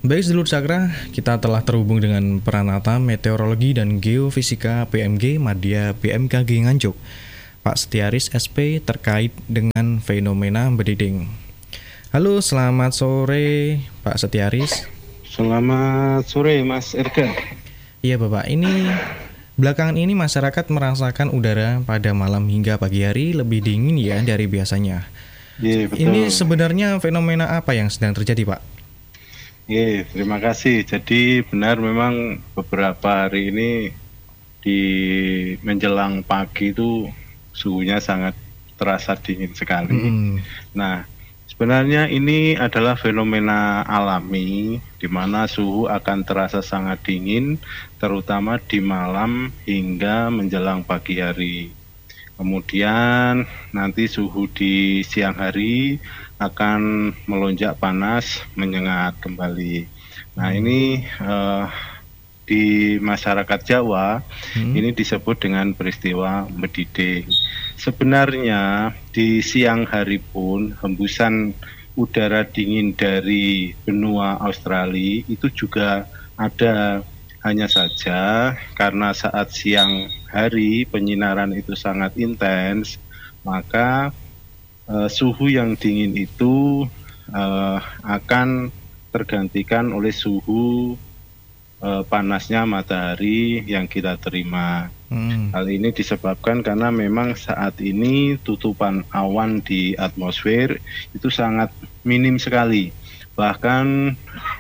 Baik sedulur Cakra, kita telah terhubung dengan Pranata Meteorologi dan Geofisika PMG Madya BMKG Nganjuk, Pak Setiaris SP terkait dengan fenomena bediding. Halo, selamat sore Pak Setiaris. Selamat sore Mas Erga. Iya Bapak, ini belakangan ini masyarakat merasakan udara pada malam hingga pagi hari lebih dingin ya dari biasanya. Iya, betul. Ini sebenarnya fenomena apa yang sedang terjadi Pak? Iya, terima kasih. Jadi benar memang beberapa hari ini di menjelang pagi itu suhunya sangat terasa dingin sekali. Nah, sebenarnya ini adalah fenomena alami di mana suhu akan terasa sangat dingin terutama di malam hingga menjelang pagi hari. Kemudian nanti suhu di siang hari akan melonjak panas, menyengat kembali. Nah ini di masyarakat Jawa ini disebut dengan peristiwa bediding. Sebenarnya di siang hari pun hembusan udara dingin dari benua Australia itu juga ada. Hanya saja karena saat siang hari penyinaran itu sangat intens, maka suhu yang dingin itu akan tergantikan oleh suhu panasnya matahari yang kita terima. Hal ini disebabkan karena memang saat ini tutupan awan di atmosfer itu sangat minim sekali. Bahkan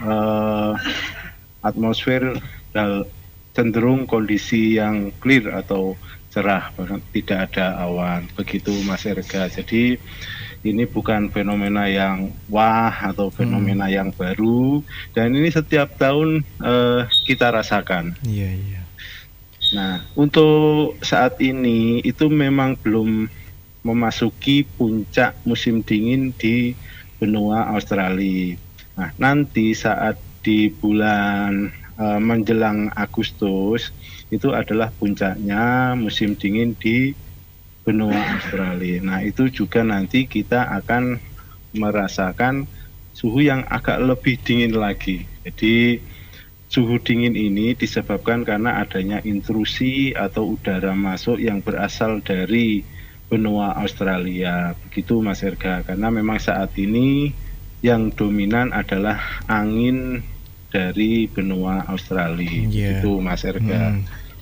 atmosfer cenderung kondisi yang clear atau cerah, bahkan tidak ada awan. Begitu Mas Erga. Jadi ini bukan fenomena yang wah atau fenomena yang baru, dan ini setiap tahun kita rasakan. Iya. Nah, untuk saat ini itu memang belum memasuki puncak musim dingin di benua Australia. Nah, nanti saat di bulan menjelang Agustus itu adalah puncaknya musim dingin di benua Australia. Nah itu juga nanti kita akan merasakan suhu yang agak lebih dingin lagi. Jadi suhu dingin ini disebabkan karena adanya intrusi atau udara masuk yang berasal dari benua Australia. Begitu Mas Erga, karena memang saat ini yang dominan adalah angin dari benua Australia. Itu Mas Erga.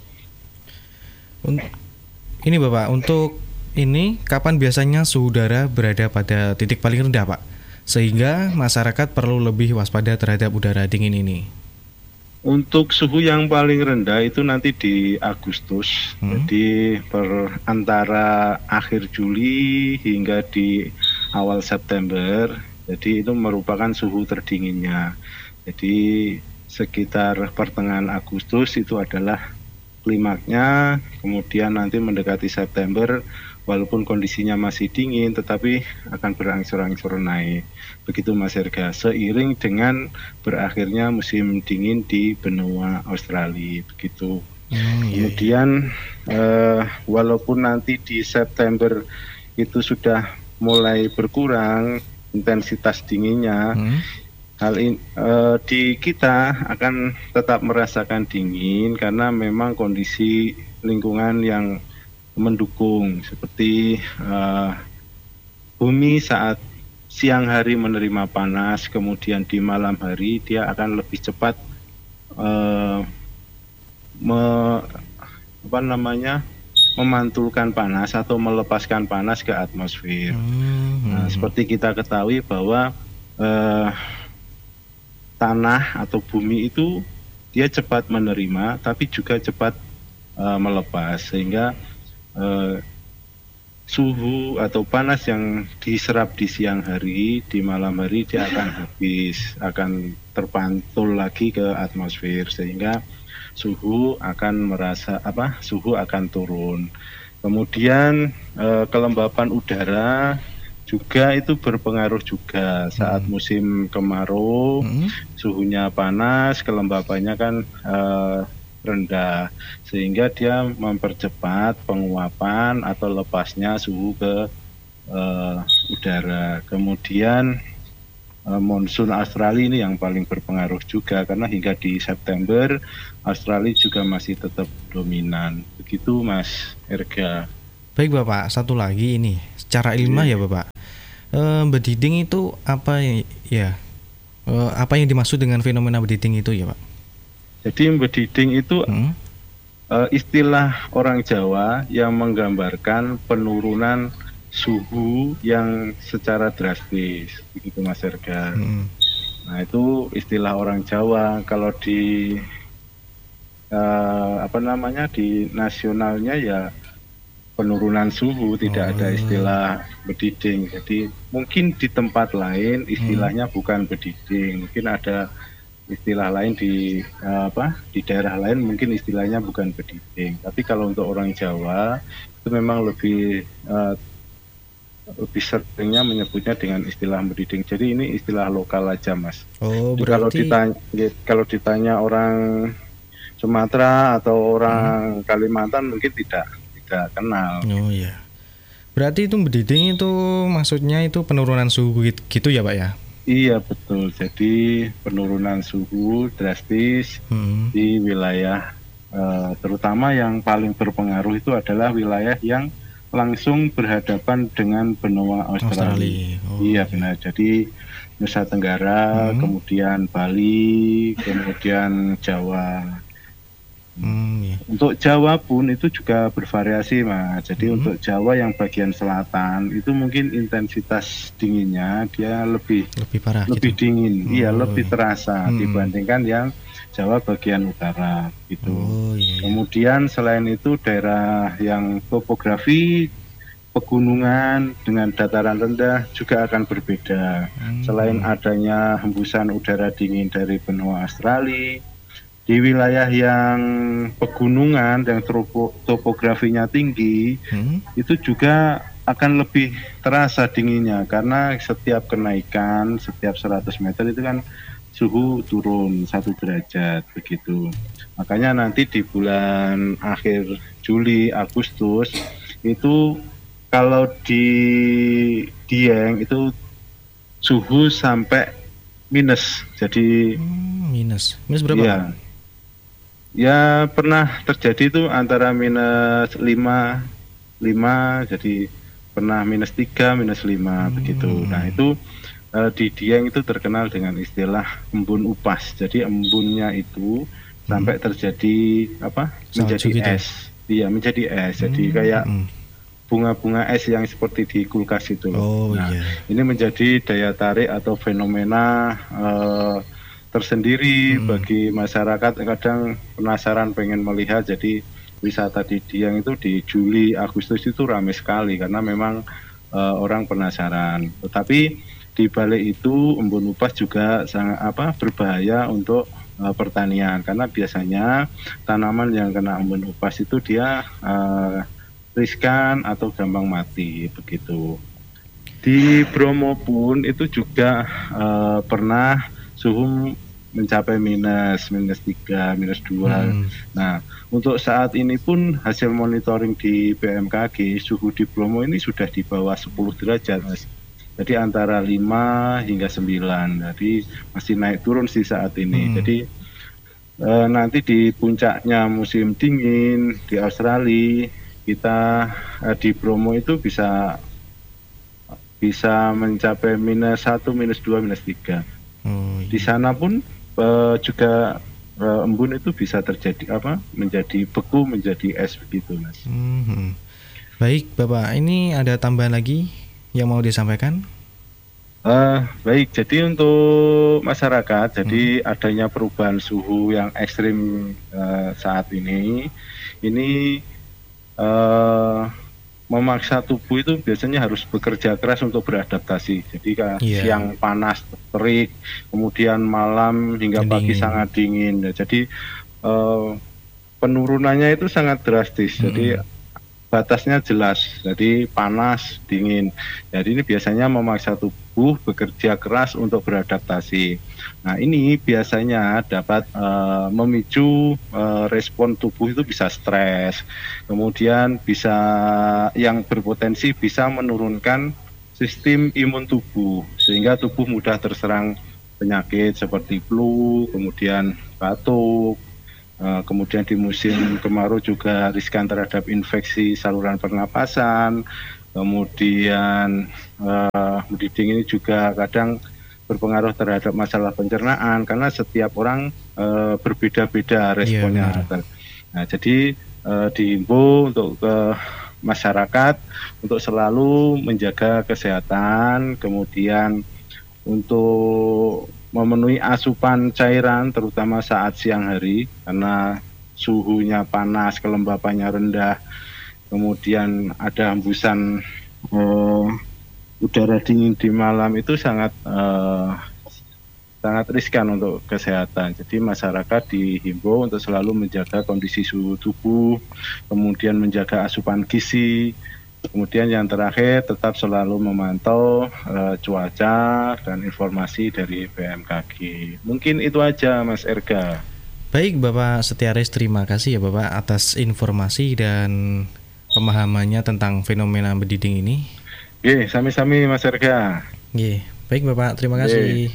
Ini Bapak, untuk ini kapan biasanya suhu udara berada pada titik paling rendah Pak? Sehingga masyarakat perlu lebih waspada terhadap udara dingin ini. Untuk suhu yang paling rendah itu nanti di Agustus. Jadi antara akhir Juli hingga di awal September. Jadi itu merupakan suhu terdinginnya. Jadi sekitar pertengahan Agustus itu adalah klimaknya, kemudian nanti mendekati September, walaupun kondisinya masih dingin, tetapi akan berangsur-angsur naik. Begitu Mas Erga, seiring dengan berakhirnya musim dingin di benua Australia, begitu. Kemudian walaupun nanti di September itu sudah mulai berkurang intensitas dinginnya, hal ini di kita akan tetap merasakan dingin karena memang kondisi lingkungan yang mendukung, seperti bumi saat siang hari menerima panas, kemudian di malam hari dia akan lebih cepat memantulkan panas atau melepaskan panas ke atmosfer. Nah, seperti kita ketahui bahwa tanah atau bumi itu dia cepat menerima tapi juga cepat melepas, sehingga suhu atau panas yang diserap di siang hari, di malam hari dia akan habis, akan terpantul lagi ke atmosfer, sehingga suhu akan turun. Kemudian kelembapan udara juga itu berpengaruh juga. Saat musim kemarau, suhunya panas, kelembapannya kan rendah, sehingga dia mempercepat penguapan atau lepasnya suhu ke udara. Kemudian monsun Australia ini yang paling berpengaruh juga, karena hingga di September Australia juga masih tetap dominan. Begitu Mas Erga. Baik Bapak, satu lagi ini secara ilmiah ya Bapak. Bediding itu apa ya? Apa yang dimaksud dengan fenomena bediding itu ya Pak? Jadi bediding itu istilah orang Jawa yang menggambarkan penurunan suhu yang secara drastis, begitu Mas Erga. Nah itu istilah orang Jawa. Kalau di di nasionalnya ya penurunan suhu, tidak ada istilah bediding. Jadi mungkin di tempat lain istilahnya bukan bediding, mungkin ada istilah lain di daerah lain mungkin istilahnya bukan bediding. Tapi kalau untuk orang Jawa itu memang lebih seringnya menyebutnya dengan istilah bediding. Jadi ini istilah lokal aja Mas. Berarti kalau ditanya orang Sumatera atau orang Kalimantan mungkin tidak kenal. Oh iya. Berarti itu bediding itu maksudnya itu penurunan suhu gitu ya Pak ya? Iya betul. Jadi penurunan suhu drastis di wilayah terutama yang paling berpengaruh itu adalah wilayah yang langsung berhadapan dengan benua Australia. Iya benar. Jadi Nusa Tenggara, kemudian Bali, kemudian Jawa. Untuk Jawa pun itu juga bervariasi Mas. Jadi untuk Jawa yang bagian selatan itu mungkin intensitas dinginnya dia lebih parah, lebih gitu. Dingin, lebih terasa dibandingkan yang Jawa bagian utara gitu. Kemudian selain itu daerah yang topografi pegunungan dengan dataran rendah juga akan berbeda. Selain adanya hembusan udara dingin dari benua Australia, di wilayah yang pegunungan yang topografinya tinggi itu juga akan lebih terasa dinginnya, karena setiap kenaikan setiap 100 meter itu kan suhu turun 1 derajat begitu. Makanya nanti di bulan akhir Juli Agustus itu kalau di Dieng itu suhu sampai minus. Jadi minus berapa? Ya pernah terjadi itu antara minus 5, jadi pernah minus 3, minus 5 begitu. Nah itu di Dieng itu terkenal dengan istilah embun upas. Jadi embunnya itu sampai terjadi menjadi es. Iya menjadi es. Jadi kayak bunga-bunga es yang seperti di kulkas itu. Ini menjadi daya tarik atau fenomena tersendiri bagi masyarakat. Kadang penasaran pengen melihat. Jadi wisata di Dieng itu di Juli Agustus itu ramai sekali karena memang orang penasaran. Tetapi di balik itu embun upas juga sangat berbahaya untuk pertanian, karena biasanya tanaman yang kena embun upas itu dia riskan atau gampang mati begitu. Di Bromo pun itu juga pernah suhu mencapai minus 3, minus 2. Nah, untuk saat ini pun hasil monitoring di BMKG suhu di Bromo ini sudah di bawah 10 derajat, Mas. Jadi antara 5 hingga 9. Jadi masih naik turun sih saat ini. Jadi nanti di puncaknya musim dingin di Australia, kita di Bromo itu bisa mencapai minus 1, minus 2, minus 3. Di sana pun juga embun itu bisa terjadi menjadi beku, menjadi es begitu, Mas. Baik Bapak, ini ada tambahan lagi yang mau disampaikan? Baik, jadi untuk masyarakat, jadi adanya perubahan suhu yang ekstrim saat ini memaksa tubuh itu biasanya harus bekerja keras untuk beradaptasi. Jadi siang panas terik, kemudian malam hingga pagi sangat dingin. Jadi penurunannya itu sangat drastis. Jadi batasnya jelas. Jadi panas, dingin. Jadi ini biasanya memaksa tubuh bekerja keras untuk beradaptasi. Nah ini biasanya dapat memicu respon tubuh itu bisa stres, kemudian bisa yang berpotensi bisa menurunkan sistem imun tubuh, sehingga tubuh mudah terserang penyakit seperti flu, kemudian batuk, kemudian di musim kemarau juga riskan terhadap infeksi saluran pernapasan, kemudian bleeding ini juga kadang berpengaruh terhadap masalah pencernaan karena setiap orang berbeda-beda responnya. Nah, jadi dihimbau untuk masyarakat untuk selalu menjaga kesehatan, kemudian untuk memenuhi asupan cairan terutama saat siang hari karena suhunya panas, kelembapannya rendah, kemudian ada hembusan udara dingin di malam itu sangat riskan untuk kesehatan. Jadi masyarakat dihimbau untuk selalu menjaga kondisi suhu tubuh, kemudian menjaga asupan gizi, kemudian yang terakhir tetap selalu memantau cuaca dan informasi dari BMKG. Mungkin itu aja Mas Erga. Baik Bapak Setiaris, terima kasih ya Bapak atas informasi dan pemahamannya tentang fenomena bediding ini. Sami-sami Mas Erga. Baik Bapak, terima kasih.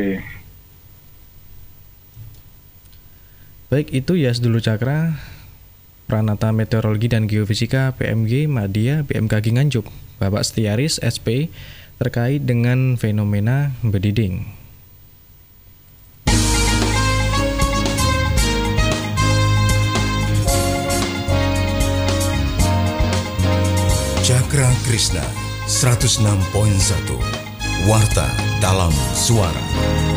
Baik, itu Yas Dulu Cakra, Pranata Meteorologi dan Geofisika PMG Madya BMKG Nganjuk, Bapak Setiaris SP, terkait dengan fenomena bediding. Cakra Krishna 106.1 Warta dalam Suara.